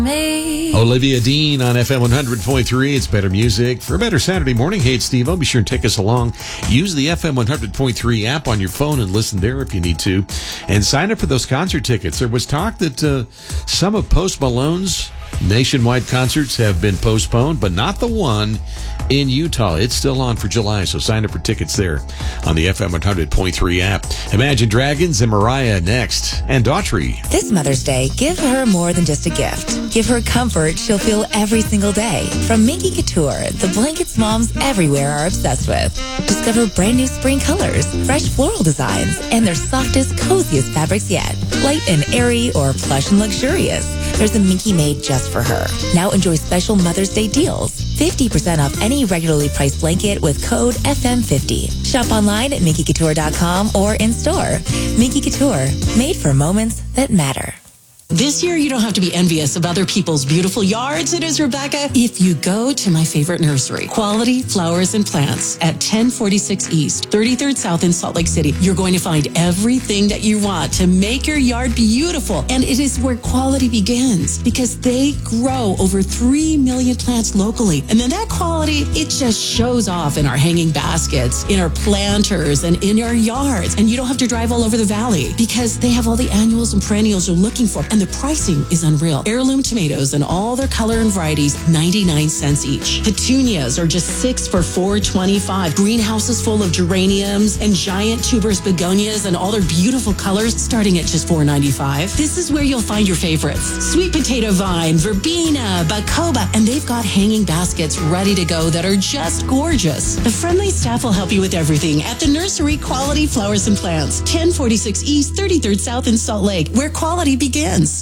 Olivia Dean on FM 100.3. It's better music for a better Saturday morning. Hey, it's Steve-O. Be sure and take us along. Use the FM 100.3 app on your phone and listen there if you need to. And sign up for those concert tickets. There was talk that some of Post Malone's nationwide concerts have been postponed, but not the one in Utah. It's still on for July, so sign up for tickets there on the FM 100.3 app. Imagine Dragons and Mariah next. And Daughtry. This Mother's Day, give her more than just a gift. Give her comfort she'll feel every single day. From Minky Couture, the blankets moms everywhere are obsessed with. Discover brand new spring colors, fresh floral designs, and their softest, coziest fabrics yet. Light and airy or plush and luxurious. There's a Minky made just for her. Now enjoy special Mother's Day deals. 50% off any regularly priced blanket with code FM50. Shop online at minkycouture.com or in store. Minky Couture, made for moments that matter. This year, you don't have to be envious of other people's beautiful yards. It is, Rebecca, if you go to my favorite nursery, Quality Flowers and Plants at 1046 East, 33rd South in Salt Lake City. You're going to find everything that you want to make your yard beautiful. And it is where quality begins because they grow over 3 million plants locally. And then that quality, it just shows off in our hanging baskets, in our planters, and in our yards. And you don't have to drive all over the valley because they have all the annuals and perennials you're looking for. And the pricing is unreal. Heirloom tomatoes and all their color and varieties, 99 cents each. Petunias are just 6 for $4.25. Greenhouses full of geraniums and giant tubers begonias and all their beautiful colors starting at just $4.95. This is where you'll find your favorites. Sweet potato vine, verbena, bacoba, and they've got hanging baskets ready to go that are just gorgeous. The friendly staff will help you with everything at the nursery Quality Flowers and Plants, 1046 East, 33rd South in Salt Lake, where quality begins.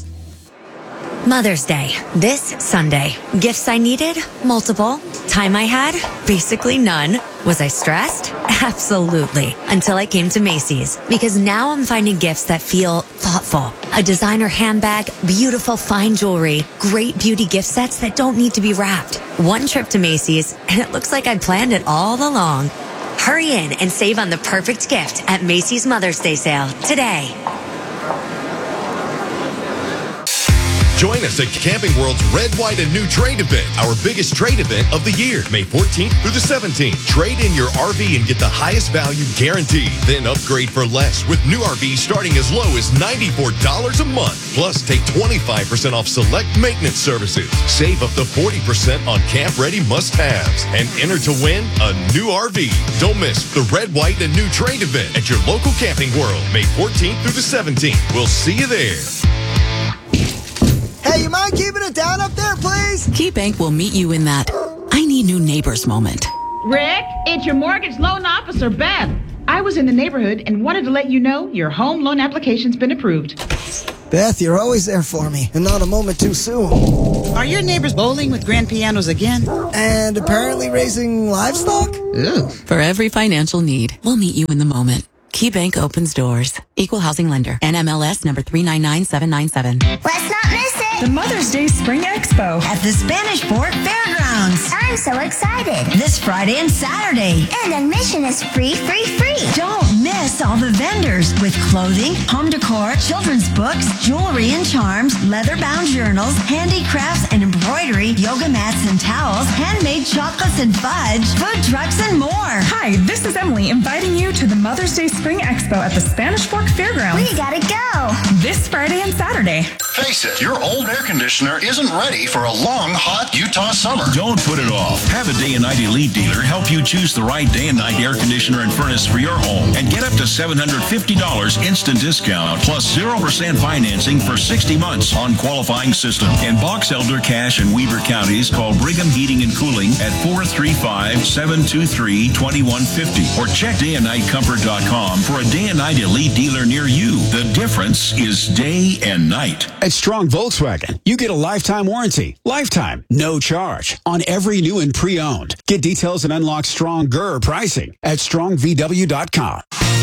Mother's Day, this Sunday. Gifts I needed? Multiple. Time I had? Basically none. Was I stressed? Absolutely. Until I came to Macy's. Because now I'm finding gifts that feel thoughtful. A designer handbag, beautiful fine jewelry, great beauty gift sets that don't need to be wrapped. One trip to Macy's, and it looks like I planned it all along. Hurry in and save on the perfect gift at Macy's Mother's Day sale today. Join us at Camping World's Red, White, and New Trade event, our biggest trade event of the year, May 14th through the 17th. Trade in your RV and get the highest value guaranteed. Then upgrade for less with new RVs starting as low as $94 a month. Plus, take 25% off select maintenance services. Save up to 40% on camp-ready must-haves. And enter to win a new RV. Don't miss the Red, White, and New Trade event at your local Camping World, May 14th through the 17th. We'll see you there. Hey, you mind keeping it down up there, please? KeyBank will meet you in that I need new neighbors moment. Rick, it's your mortgage loan officer, Beth. I was in the neighborhood and wanted to let you know your home loan application's been approved. Beth, you're always there for me, and not a moment too soon. Are your neighbors bowling with grand pianos again? And apparently raising livestock? Ooh. For every financial need, we'll meet you in the moment. KeyBank opens doors. Equal housing lender. NMLS number 399797. Let's not miss it. The Mother's Day Spring Expo At the Spanish Fork Fairgrounds. I'm so excited. This Friday and Saturday. And admission is free. Don't miss all the vendors with clothing, home decor, children's books, jewelry and charms, leather-bound journals, handicrafts and embroidery, yoga mats and towels, handmade chocolates and fudge, food trucks and more. Hi, this is Emily inviting you to the Mother's Day Spring Expo at the Spanish Fork Fairgrounds. We gotta go. This Friday and Saturday. Face it, your old air conditioner isn't ready for a long, hot Utah summer. Don't put it off. Have a Day and Night Elite dealer help you choose the right day and night air conditioner and furnace for your home and get up to $750 instant discount plus 0% financing for 60 months on qualifying system. In Box Elder, Cache, and Weber counties, call Brigham Heating and Cooling at 435-723-2150 or check dayandnightcomfort.com for a Day and Night Elite dealer near you. The difference is day and night. At Strong Volkswagen, you get a lifetime warranty. Lifetime, no charge on every new and pre-owned. Get details and unlock stronger pricing at strongvw.com.